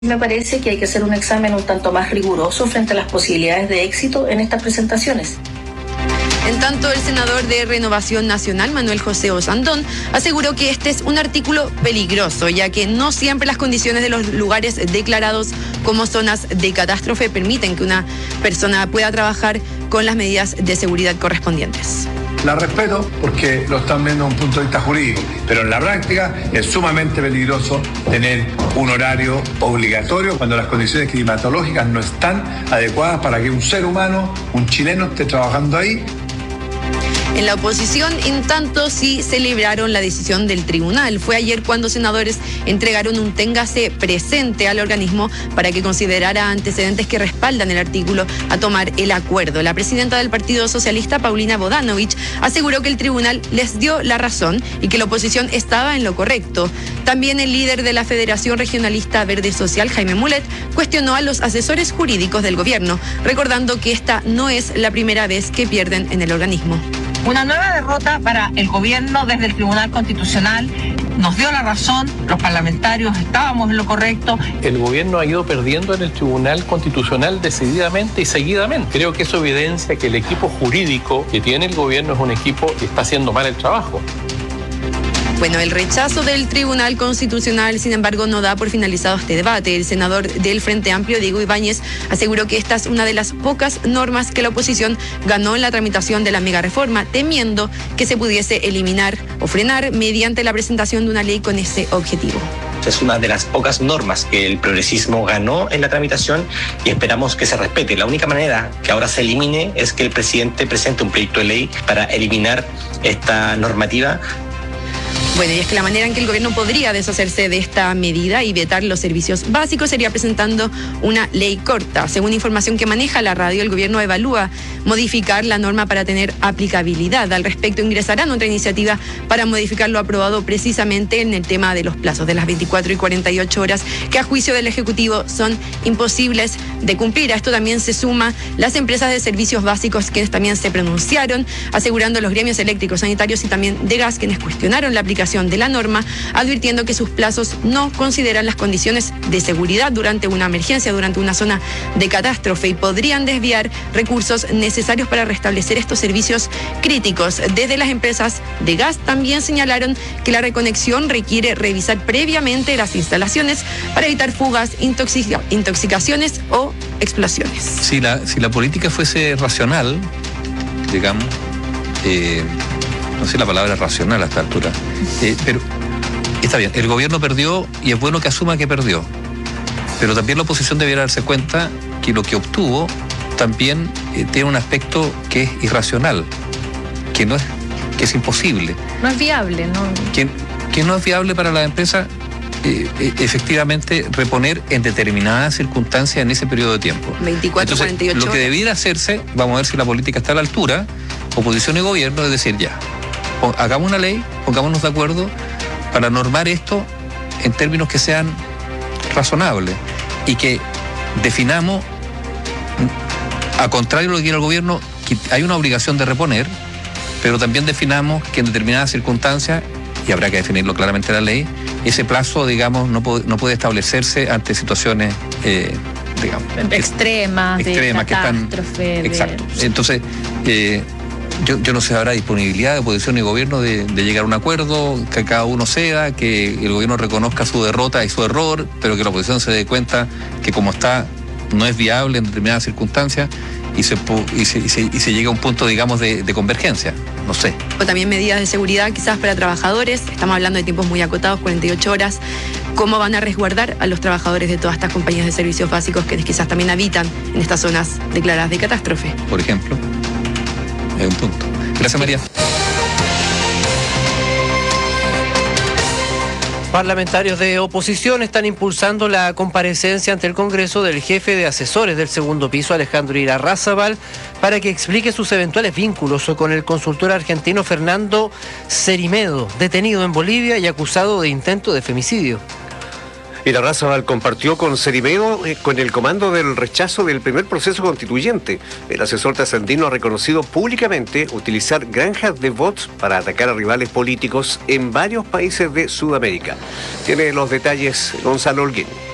Me parece que hay que hacer un examen un tanto más riguroso frente a las posibilidades de éxito en estas presentaciones. En tanto, el senador de Renovación Nacional, Manuel José Osandón, aseguró que este es un artículo peligroso, ya que no siempre las condiciones de los lugares declarados como zonas de catástrofe permiten que una persona pueda trabajar con las medidas de seguridad correspondientes. La respeto porque lo están viendo desde un punto de vista jurídico, pero en la práctica es sumamente peligroso tener un horario obligatorio cuando las condiciones climatológicas no están adecuadas para que un ser humano, un chileno, esté trabajando ahí. En la oposición, en tanto, sí celebraron la decisión del tribunal. Fue ayer cuando senadores entregaron un téngase presente al organismo para que considerara antecedentes que respaldan el artículo a tomar el acuerdo. La presidenta del Partido Socialista, Paulina Bodanovich, aseguró que el tribunal les dio la razón y que la oposición estaba en lo correcto. También el líder de la Federación Regionalista Verde Social, Jaime Mulet, cuestionó a los asesores jurídicos del gobierno, recordando que esta no es la primera vez que pierden en el organismo. Una nueva derrota para el gobierno desde el Tribunal Constitucional. Nos dio la razón, los parlamentarios estábamos en lo correcto. El gobierno ha ido perdiendo en el Tribunal Constitucional decididamente y seguidamente. Creo que eso evidencia que el equipo jurídico que tiene el gobierno es un equipo que está haciendo mal el trabajo. Bueno, el rechazo del Tribunal Constitucional, sin embargo, no da por finalizado este debate. El senador del Frente Amplio, Diego Ibáñez, aseguró que esta es una de las pocas normas que la oposición ganó en la tramitación de la megareforma, temiendo que se pudiese eliminar o frenar mediante la presentación de una ley con ese objetivo. Es una de las pocas normas que el progresismo ganó en la tramitación y esperamos que se respete. La única manera que ahora se elimine es que el presidente presente un proyecto de ley para eliminar esta normativa. Bueno, y es que la manera en que el gobierno podría deshacerse de esta medida y vetar los servicios básicos sería presentando una ley corta. Según información que maneja la radio, el gobierno evalúa modificar la norma para tener aplicabilidad. Al respecto, ingresarán otra iniciativa para modificar lo aprobado precisamente en el tema de los plazos de las 24 y 48 horas, que a juicio del Ejecutivo son imposibles de cumplir. A esto también se suma las empresas de servicios básicos, quienes también se pronunciaron, asegurando los gremios eléctricos, sanitarios y también de gas, quienes cuestionaron la aplicación de la norma, advirtiendo que sus plazos no consideran las condiciones de seguridad durante una emergencia, durante una zona de catástrofe, y podrían desviar recursos necesarios para restablecer estos servicios críticos. Desde las empresas de gas también señalaron que la reconexión requiere revisar previamente las instalaciones para evitar fugas, intoxicaciones o explosiones. Si la política fuese racional, digamos, no sé la palabra racional a esta altura, pero está bien, el gobierno perdió y es bueno que asuma que perdió, pero también la oposición debiera darse cuenta que lo que obtuvo también tiene un aspecto que es irracional, que es imposible. No es viable, ¿no? Que no es viable para la empresa efectivamente reponer en determinadas circunstancias en ese periodo de tiempo. 24, entonces, 48 lo que debiera hacerse, vamos a ver si la política está a la altura, oposición y gobierno, es decir, ya, hagamos una ley, pongámonos de acuerdo para normar esto en términos que sean razonables y que definamos, a contrario de lo que quiere el gobierno, que hay una obligación de reponer, pero también definamos que en determinadas circunstancias, y habrá que definirlo claramente en la ley, ese plazo, digamos, no puede establecerse ante situaciones, digamos, extremas, de catástrofe. Exacto. Entonces, yo no sé, habrá disponibilidad de oposición y gobierno de llegar a un acuerdo, que cada uno ceda, que el gobierno reconozca su derrota y su error, pero que la oposición se dé cuenta que como está, no es viable en determinadas circunstancias y se llega a un punto, digamos, de convergencia. No sé. O también medidas de seguridad quizás para trabajadores. Estamos hablando de tiempos muy acotados, 48 horas. ¿Cómo van a resguardar a los trabajadores de todas estas compañías de servicios básicos que quizás también habitan en estas zonas declaradas de catástrofe? Por ejemplo, es un punto. Gracias, María. Parlamentarios de oposición están impulsando la comparecencia ante el Congreso del jefe de asesores del segundo piso, Alejandro Irarrázaval, para que explique sus eventuales vínculos con el consultor argentino Fernando Cerimedo, detenido en Bolivia y acusado de intento de femicidio. Irarrázaval compartió con Cerimedo con el comando del rechazo del primer proceso constituyente. El asesor trascendino ha reconocido públicamente utilizar granjas de bots para atacar a rivales políticos en varios países de Sudamérica. Tiene los detalles Gonzalo Holguín.